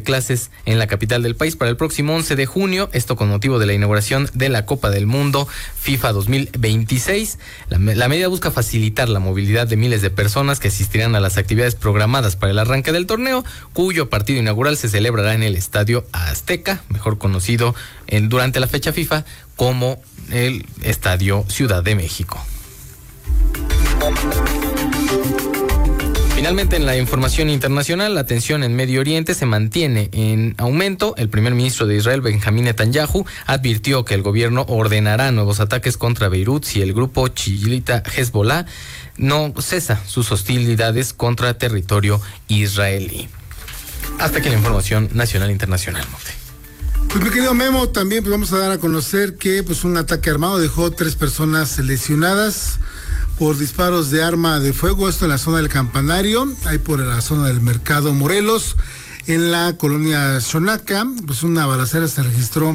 clases en la capital del país para el próximo 11 de junio, esto con motivo de la inauguración de la Copa del Mundo FIFA 2026. La medida busca facilitar la movilidad de miles de personas que asistirán a las actividades programadas para el arranque del torneo, cuyo partido inaugural se celebrará en el Estadio Azteca, mejor conocido durante la fecha FIFA como el Estadio Ciudad de México. Finalmente, en la información internacional, la tensión en Medio Oriente se mantiene en aumento. El primer ministro de Israel, Benjamín Netanyahu, advirtió que el gobierno ordenará nuevos ataques contra Beirut si el grupo chiita Hezbollah no cesa sus hostilidades contra territorio israelí. Hasta aquí la información nacional e internacional, Monte. Pues mi querido Memo, también pues vamos a dar a conocer que pues un ataque armado dejó 3 personas lesionadas por disparos de arma de fuego, esto en la zona del Campanario, ahí por la zona del Mercado Morelos, en la colonia Xonaca. Pues una balacera se registró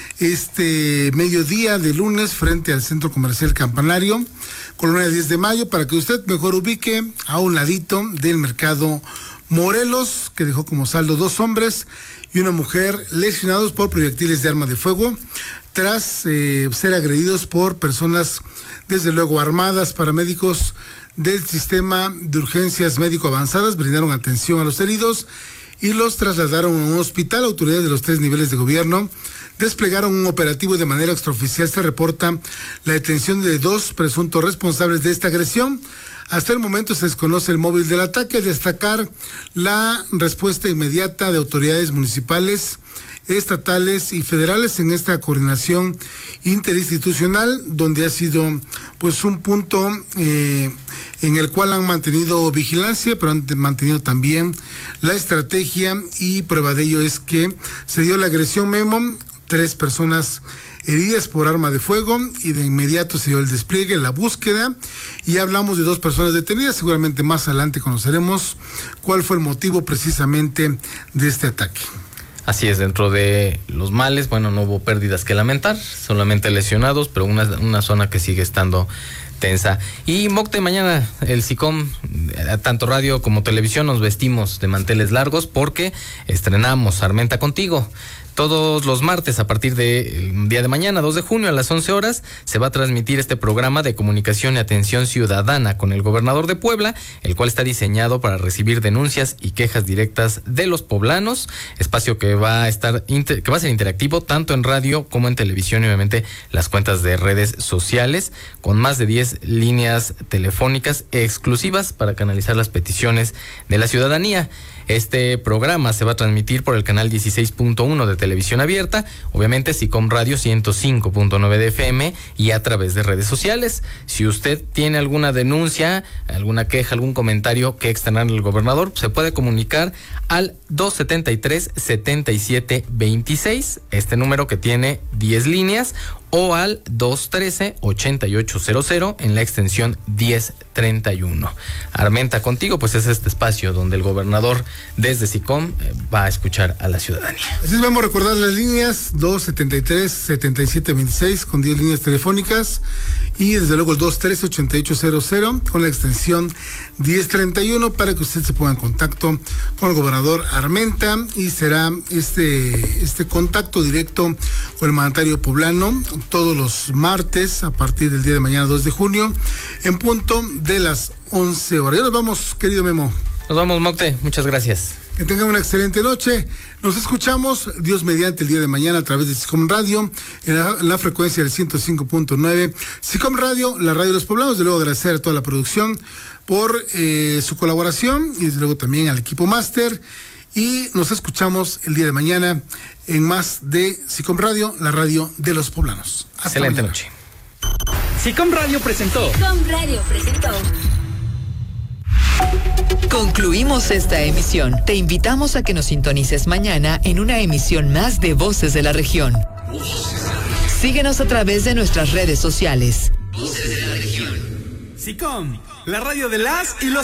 este mediodía de lunes frente al centro comercial Campanario, colonia 10 de mayo, para que usted mejor ubique a un ladito del Mercado Morelos, que dejó como saldo 2 hombres y una mujer lesionados por proyectiles de arma de fuego, tras ser agredidos por personas, desde luego armadas. Paramédicos del sistema de urgencias médico avanzadas brindaron atención a los heridos y los trasladaron a un hospital. Autoridades de los 3 niveles de gobierno desplegaron un operativo de manera extraoficial. Se reporta la detención de 2 presuntos responsables de esta agresión. Hasta el momento se desconoce el móvil del ataque. Destacar la respuesta inmediata de autoridades municipales, estatales y federales en esta coordinación interinstitucional, donde ha sido pues un punto en el cual han mantenido vigilancia, pero han mantenido también la estrategia, y prueba de ello es que se dio la agresión, Memo, 3 personas heridas por arma de fuego, y de inmediato se dio el despliegue, la búsqueda, y hablamos de 2 personas detenidas. Seguramente más adelante conoceremos cuál fue el motivo precisamente de este ataque. Así es, dentro de los males, bueno, no hubo pérdidas que lamentar, solamente lesionados, pero una zona que sigue estando tensa. Y Mocte, mañana el SICOM, tanto radio como televisión, nos vestimos de manteles largos porque estrenamos Armenta Contigo. Todos los martes, a partir del día de mañana, 2 de junio, a las 11 horas, se va a transmitir este programa de comunicación y atención ciudadana con el gobernador de Puebla, el cual está diseñado para recibir denuncias y quejas directas de los poblanos, espacio que va a ser interactivo tanto en radio como en televisión, y obviamente las cuentas de redes sociales, con más de 10 líneas telefónicas exclusivas para canalizar las peticiones de la ciudadanía. Este programa se va a transmitir por el canal 16.1 de televisión abierta, obviamente SICOM Radio 105.9 de FM, y a través de redes sociales. Si usted tiene alguna denuncia, alguna queja, algún comentario que externar al gobernador, se puede comunicar al 273-7726, este número que tiene 10 líneas, o al 213-8800 en la extensión 1031. Armenta Contigo, pues es este espacio donde el gobernador desde SICOM va a escuchar a la ciudadanía. Así es, vamos a recordar las líneas: 273-7726 con 10 líneas telefónicas, y desde luego el 213-8800 con la extensión 1031, para que usted se ponga en contacto con el gobernador Armenta, y será este contacto directo con el mandatario poblano todos los martes a partir del día de mañana, 2 de junio, en punto de las 11 horas. Ya nos vamos, querido Memo. Nos vamos, Mocte, muchas gracias. Que tengan una excelente noche. Nos escuchamos, Dios mediante, el día de mañana a través de SICOM Radio, en la frecuencia del 105.9. SICOM Radio, la radio de los poblanos. De luego agradecer a toda la producción por su colaboración, y desde luego también al equipo máster. Y nos escuchamos el día de mañana en más de SICOM Radio, la radio de los poblanos. Hasta excelente mañana. Noche. SICOM Radio presentó. SICOM Radio presentó. Concluimos esta emisión. Te invitamos a que nos sintonices mañana en una emisión más de Voces de la Región. Síguenos a través de nuestras redes sociales. Voces de la Región. SICOM, la radio de las y los